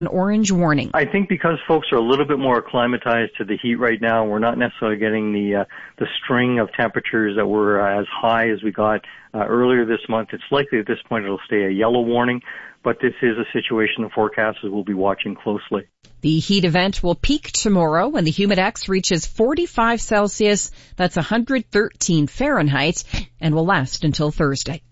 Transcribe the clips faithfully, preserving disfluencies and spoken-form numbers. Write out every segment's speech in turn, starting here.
an orange warning. I think because folks are a little bit more acclimatized to the heat right now, we're not necessarily getting the uh, the string of temperatures that were uh, as high as we got uh, earlier this month. It's likely at this point it'll stay a yellow warning, but this is a situation the forecasters will be watching closely. The heat event will peak tomorrow when the Humidex reaches forty-five Celsius, that's one hundred thirteen Fahrenheit, and will last until Thursday.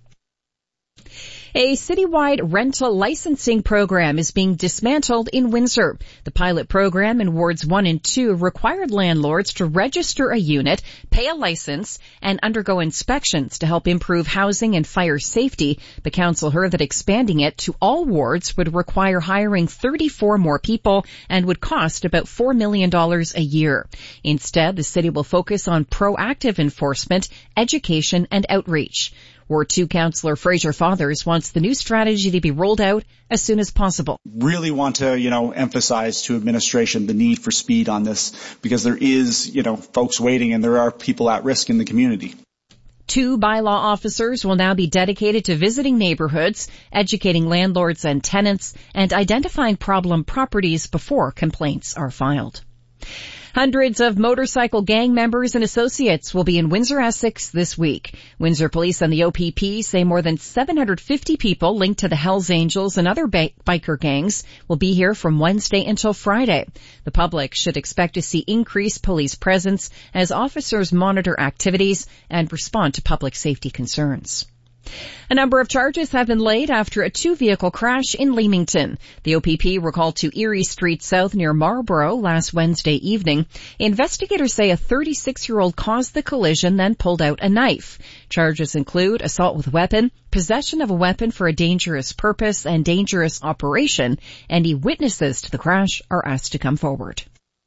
A citywide rental licensing program is being dismantled in Windsor. The pilot program in wards one and two required landlords to register a unit, pay a license, and undergo inspections to help improve housing and fire safety. The council heard that expanding it to all wards would require hiring thirty-four more people and would cost about four million dollars a year. Instead, the city will focus on proactive enforcement, education, and outreach. Ward two Councillor Fraser Fathers wants the new strategy to be rolled out as soon as possible. Really want to, you know, emphasize to administration the need for speed on this because there is, you know, folks waiting and there are people at risk in the community. Two bylaw officers will now be dedicated to visiting neighborhoods, educating landlords and tenants, and identifying problem properties before complaints are filed. Hundreds of motorcycle gang members and associates will be in Windsor, Essex this week. Windsor Police and the O P P say more than seven hundred fifty people linked to the Hells Angels and other ba- biker gangs will be here from Wednesday until Friday. The public should expect to see increased police presence as officers monitor activities and respond to public safety concerns. A number of charges have been laid after a two-vehicle crash in Leamington. The O P P were called to Erie Street South near Marlborough last Wednesday evening. Investigators say a thirty-six-year-old caused the collision, then pulled out a knife. Charges include assault with weapon, possession of a weapon for a dangerous purpose, and dangerous operation. Any witnesses to the crash are asked to come forward.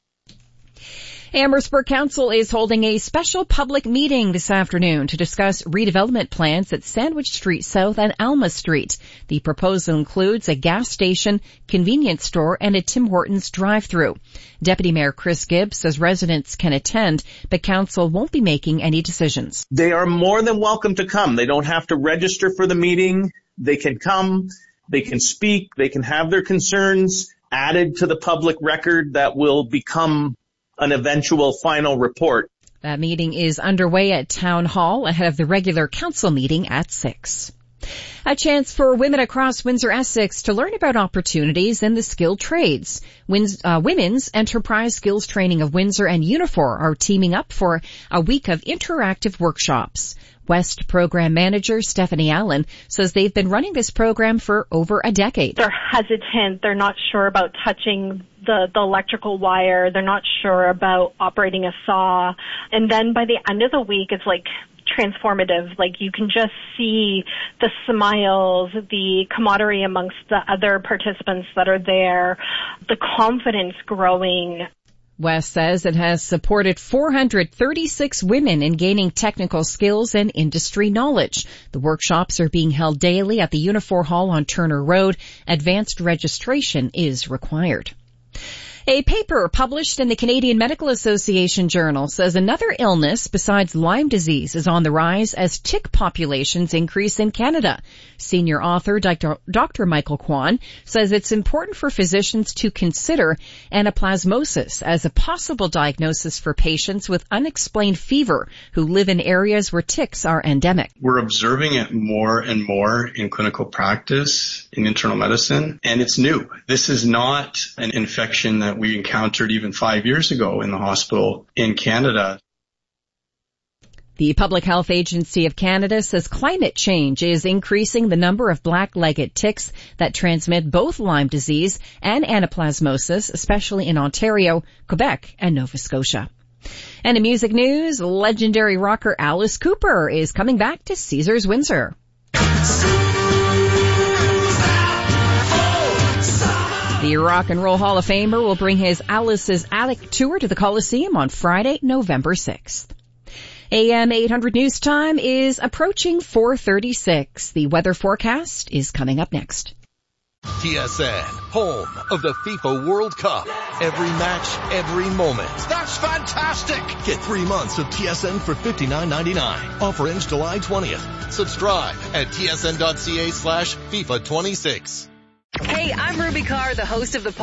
Amherstburg Council is holding a special public meeting this afternoon to discuss redevelopment plans at Sandwich Street South and Alma Street. The proposal includes a gas station, convenience store, and a Tim Hortons drive-through. Deputy Mayor Chris Gibbs says residents can attend, but Council won't be making any decisions. They are more than welcome to come. They don't have to register for the meeting. They can come, they can speak, they can have their concerns added to the public record that will become an eventual final report. That meeting is underway at Town Hall ahead of the regular council meeting at six. A chance for women across Windsor, Essex to learn about opportunities in the skilled trades. Wins, uh, Women's Enterprise Skills Training of Windsor and Unifor are teaming up for a week of interactive workshops. West Program Manager Stephanie Allen says they've been running this program for over a decade. They're hesitant. They're not sure about touching the, the electrical wire. They're not sure about operating a saw. And then by the end of the week, it's like transformative. Like you can just see the smiles, the camaraderie amongst the other participants that are there, the confidence growing. West says it has supported four hundred thirty-six women in gaining technical skills and industry knowledge. The workshops are being held daily at the Unifor Hall on Turner Road. Advanced registration is required. A paper published in the Canadian Medical Association Journal says another illness besides Lyme disease is on the rise as tick populations increase in Canada. Senior author Doctor Doctor Michael Kwan says it's important for physicians to consider anaplasmosis as a possible diagnosis for patients with unexplained fever who live in areas where ticks are endemic. We're observing it more and more in clinical practice, in internal medicine, and it's new. This is not an infection that we encountered even five years ago in the hospital in Canada. The Public Health Agency of Canada says climate change is increasing the number of black-legged ticks that transmit both Lyme disease and anaplasmosis, especially in Ontario, Quebec, and Nova Scotia. And in music news, legendary rocker Alice Cooper is coming back to Caesars Windsor. The Rock and Roll Hall of Famer will bring his Alice's Attic tour to the Coliseum on Friday, November sixth. A M eight hundred News Time is approaching four thirty-six. The weather forecast is coming up next. T S N, home of the FIFA World Cup. Every match, every moment. That's fantastic! Get three months of T S N for fifty-nine ninety-nine. Offer ends July twentieth. Subscribe at tsn.ca slash FIFA 26. Hey! Hey, I'm Ruby Carr, the host of the